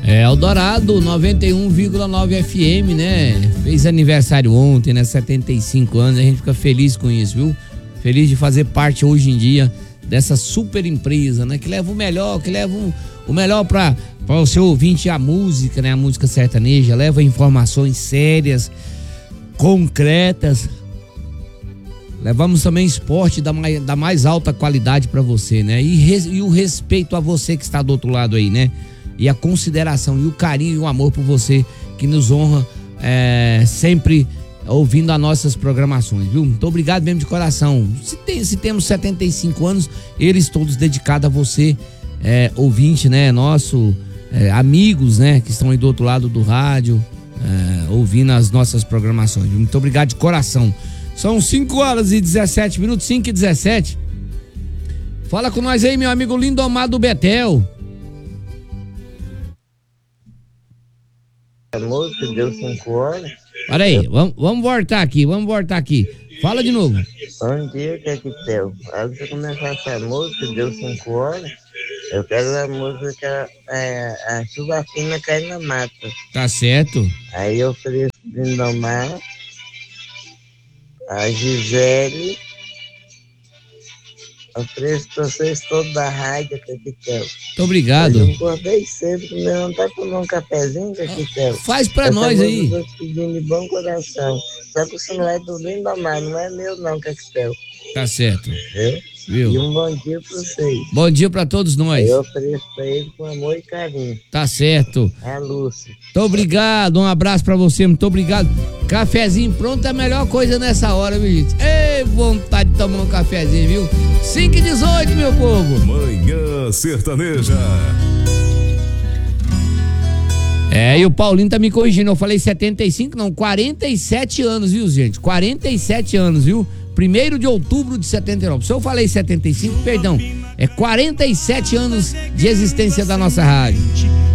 Eldorado 91,9 FM, né? Fez aniversário ontem, né? 75 anos, a gente fica feliz com isso, viu? Feliz de fazer parte hoje em dia dessa super empresa, né? Que leva o melhor, o melhor para o seu ouvinte, a música, né? A música sertaneja, leva informações sérias, concretas. Levamos também esporte da mais alta qualidade para você, né? E o respeito a você que está do outro lado aí, né? E a consideração e o carinho e o amor por você que nos honra sempre ouvindo as nossas programações, viu? Muito obrigado mesmo de coração. Se temos 75 anos, eles todos dedicados a você, ouvinte, né? Nosso, amigos, né? Que estão aí do outro lado do rádio, ouvindo as nossas programações, viu? Muito obrigado de coração. São 5h17, 5h17. Fala com nós aí, meu amigo Lindomar do Betel. Amor, que deu 5 horas. Para aí, vamos voltar aqui. Fala de novo. Bom dia, Caquitel. Antes de começar essa música, deu 5 horas. Eu quero a música A Chuva Fina Cai na Mata. Tá certo. Aí eu ofereço Lindomar, a Gisele. Eu ofereço pra vocês todos da rádio, Caquitel. Muito obrigado. Eu acordei cedo, não tá tomando um cafezinho, Caquitel? Faz pra nós aí. Eu tô te pedindo de bom coração. Só que o senhor é do Lindomar, não é meu não, Caquitel. Tá certo. Viu? E um bom dia pra vocês. Bom dia pra todos nós. Eu ofereço pra ele com amor e carinho. Tá certo. É a Lúcia. Muito obrigado, um abraço pra você, muito obrigado. Cafezinho pronto é a melhor coisa nessa hora, viu, gente? Ei, vontade de tomar um cafezinho, viu? 5h18, meu povo. Manhã Sertaneja. E o Paulinho tá me corrigindo, eu falei 75, não, 47 anos, viu, gente? 47 anos, viu? 1º de outubro de 79. Se eu falei 75, perdão, 47 anos de existência da nossa rádio.